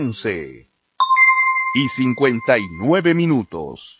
11:59.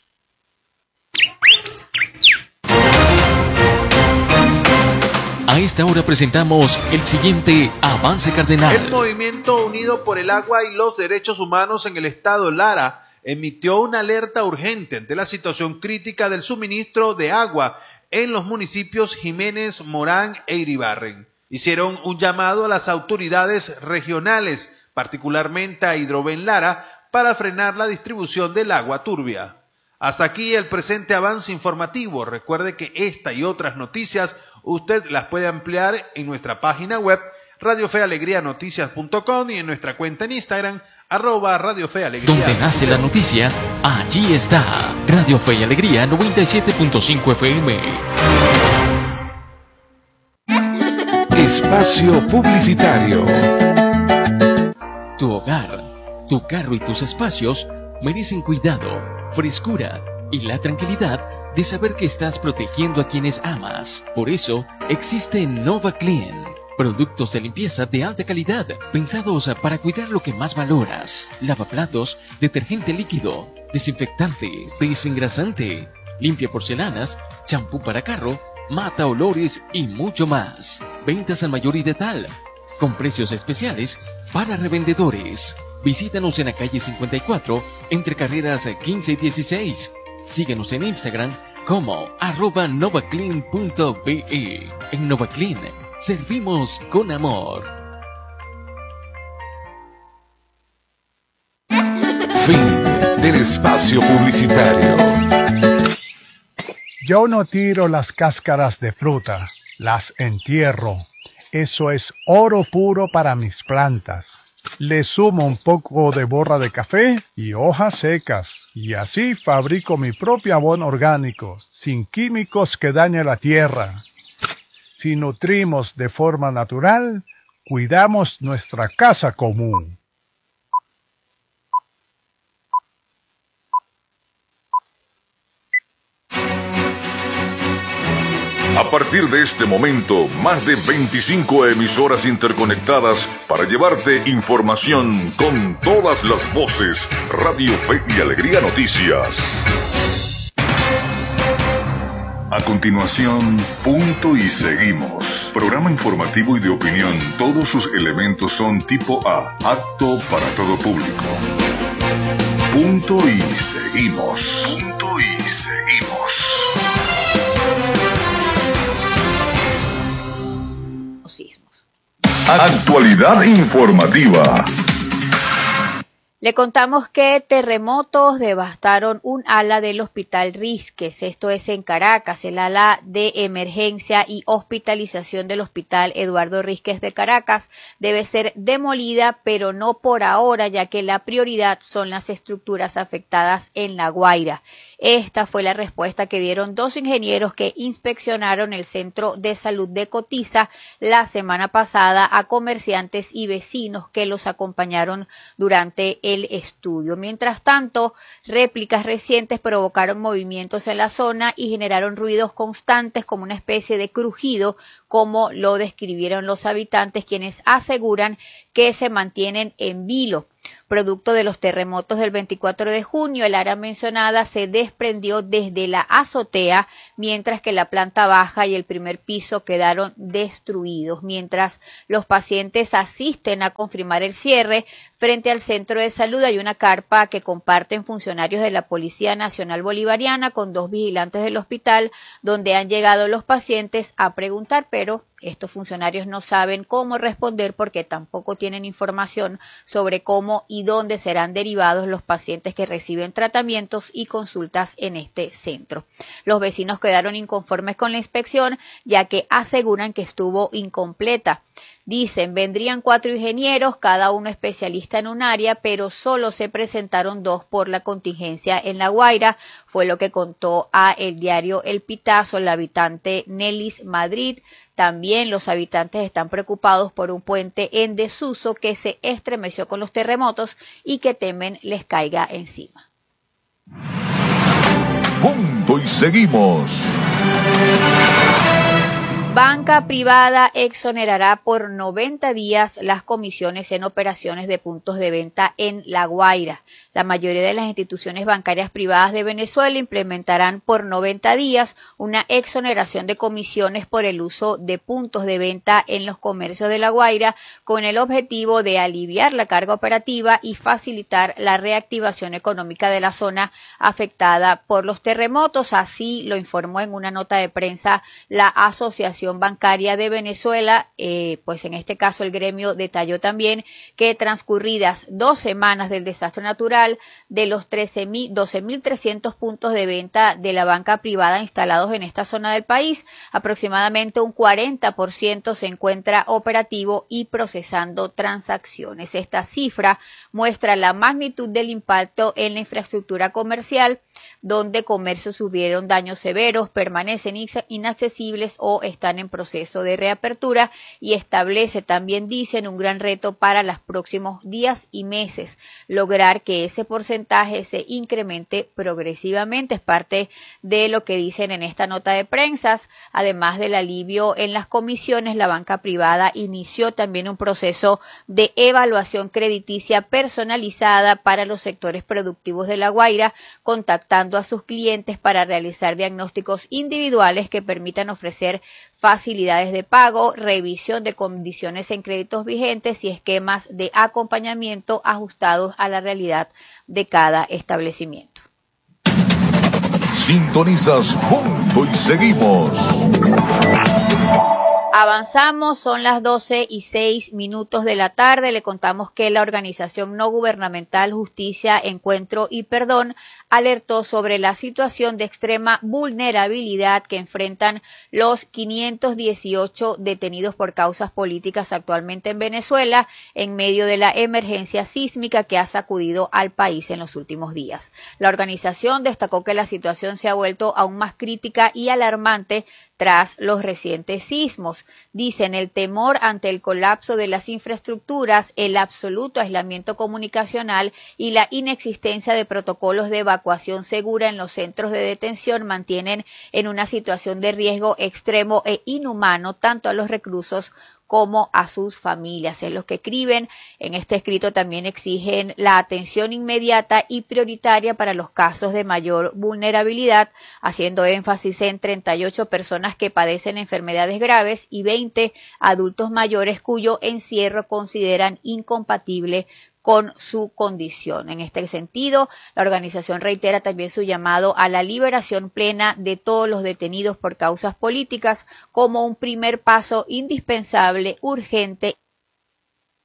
A esta hora presentamos el siguiente avance cardenal. El Movimiento Unido por el Agua y los Derechos Humanos en el estado Lara emitió una alerta urgente ante la situación crítica del suministro de agua en los municipios Jiménez, Morán e Iribarren. Hicieron un llamado a las autoridades regionales, particularmente a Hidroven Lara, para frenar la distribución del agua turbia. Hasta aquí el presente avance informativo. Recuerde que esta y otras noticias usted las puede ampliar en nuestra página web radiofealegrianoticias.com y en nuestra cuenta en Instagram @radiofealegría. Donde nace la noticia, allí está. Radio Fe y Alegría 97.5 FM. Espacio publicitario. Tu hogar, tu carro y tus espacios merecen cuidado, frescura y la tranquilidad de saber que estás protegiendo a quienes amas. Por eso existe Nova Clean, productos de limpieza de alta calidad, pensados para cuidar lo que más valoras: lavaplatos, detergente líquido, desinfectante, desengrasante, limpia porcelanas, champú para carro, mata olores y mucho más. Ventas al mayor y de tal, con precios especiales para revendedores. Visítanos en la calle 54, entre carreras 15 y 16. Síguenos en Instagram como @novaclean.be. En Novaclean servimos con amor. Fin del espacio publicitario. Yo no tiro las cáscaras de fruta, las entierro. Eso es oro puro para mis plantas. Le sumo un poco de borra de café y hojas secas, y así fabrico mi propio abono orgánico, sin químicos que dañen la tierra. Si nutrimos de forma natural, cuidamos nuestra casa común. A partir de este momento, más de 25 emisoras interconectadas para llevarte información con todas las voces. Radio Fe y Alegría Noticias. A continuación, Punto y Seguimos. Programa informativo y de opinión. Todos sus elementos son tipo A, apto para todo público. Punto y Seguimos. Punto y Seguimos. Actualidad informativa. Le contamos que terremotos devastaron un ala del Hospital Rísquez, esto es en Caracas. El ala de emergencia y hospitalización del Hospital Eduardo Rísquez de Caracas debe ser demolida, pero no por ahora, ya que la prioridad son las estructuras afectadas en La Guaira. Esta fue la respuesta que dieron dos ingenieros que inspeccionaron el Centro de Salud de Cotiza la semana pasada a comerciantes y vecinos que los acompañaron durante el estudio. Mientras tanto, réplicas recientes provocaron movimientos en la zona y generaron ruidos constantes como una especie de crujido, como lo describieron los habitantes, quienes aseguran que se mantienen en vilo. Producto de los terremotos del 24 de junio, el área mencionada se desprendió desde la azotea, mientras que la planta baja y el primer piso quedaron destruidos. Mientras los pacientes asisten a confirmar el cierre, frente al centro de salud hay una carpa que comparten funcionarios de la Policía Nacional Bolivariana con dos vigilantes del hospital, donde han llegado los pacientes a preguntar, pero estos funcionarios no saben cómo responder porque tampoco tienen información sobre cómo y dónde serán derivados los pacientes que reciben tratamientos y consultas en este centro. Los vecinos quedaron inconformes con la inspección, ya que aseguran que estuvo incompleta. Dicen, vendrían 4 ingenieros, cada uno especialista en un área, pero solo se presentaron 2 por la contingencia en La Guaira, fue lo que contó a el diario El Pitazo la habitante Nelis Madrid. También los habitantes están preocupados por un puente en desuso que se estremeció con los terremotos y que temen les caiga encima. Punto y seguimos. Banca privada exonerará por 90 días las comisiones en operaciones de puntos de venta en La Guaira. La mayoría de las instituciones bancarias privadas de Venezuela implementarán por 90 días una exoneración de comisiones por el uso de puntos de venta en los comercios de La Guaira, con el objetivo de aliviar la carga operativa y facilitar la reactivación económica de la zona afectada por los terremotos. Así lo informó en una nota de prensa la Asociación Bancaria de Venezuela. Pues en este caso el gremio detalló también que transcurridas 2 semanas del desastre natural, de los 12.300 puntos de venta de la banca privada instalados en esta zona del país, aproximadamente un 40% se encuentra operativo y procesando transacciones. Esta cifra muestra la magnitud del impacto en la infraestructura comercial, donde comercios sufrieron daños severos, permanecen inaccesibles o están en proceso de reapertura, y establece también, dicen, un gran reto para los próximos días y meses, lograr que ese porcentaje se incremente progresivamente. Es parte de lo que dicen en esta nota de prensa. Además del alivio en las comisiones, la banca privada inició también un proceso de evaluación crediticia personalizada para los sectores productivos de La Guaira, contactando a sus clientes para realizar diagnósticos individuales que permitan ofrecer facilidades de pago, revisión de condiciones en créditos vigentes y esquemas de acompañamiento ajustados a la realidad de cada establecimiento. Sintonizas Punto y Seguimos. Avanzamos, son las 12:06 de la tarde. Le contamos que la organización no gubernamental Justicia, Encuentro y Perdón alertó sobre la situación de extrema vulnerabilidad que enfrentan los 518 detenidos por causas políticas actualmente en Venezuela, en medio de la emergencia sísmica que ha sacudido al país en los últimos días. La organización destacó que la situación se ha vuelto aún más crítica y alarmante tras los recientes sismos. Dicen el temor ante el colapso de las infraestructuras, el absoluto aislamiento comunicacional y la inexistencia de protocolos de evacuación segura en los centros de detención mantienen en una situación de riesgo extremo e inhumano tanto a los reclusos como a sus familias. Es lo que escriben. En este escrito también exigen la atención inmediata y prioritaria para los casos de mayor vulnerabilidad, haciendo énfasis en 38 personas que padecen enfermedades graves y 20 adultos mayores cuyo encierro consideran incompatible con su condición. En este sentido, la organización reitera también su llamado a la liberación plena de todos los detenidos por causas políticas como un primer paso indispensable, urgente